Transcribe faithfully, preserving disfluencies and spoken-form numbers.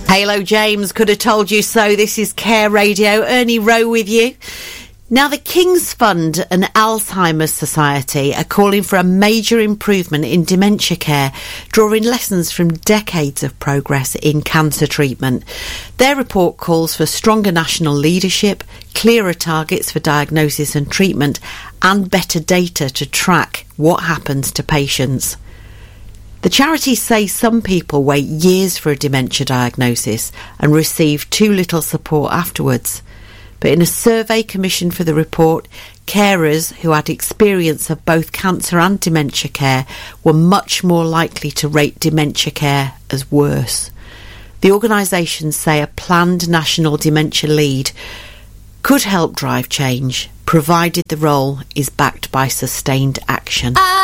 Halo James could have told you so. This is Care Radio. Ernie Rowe with you. Now, the King's Fund and Alzheimer's Society are calling for a major improvement in dementia care, drawing lessons from decades of progress in cancer treatment. Their report calls for stronger national leadership, clearer targets for diagnosis and treatment, and better data to track what happens to patients. The charities say some people wait years for a dementia diagnosis and receive too little support afterwards. But in a survey commissioned for the report, carers who had experience of both cancer and dementia care were much more likely to rate dementia care as worse. The organisations say a planned national dementia lead could help drive change, provided the role is backed by sustained action.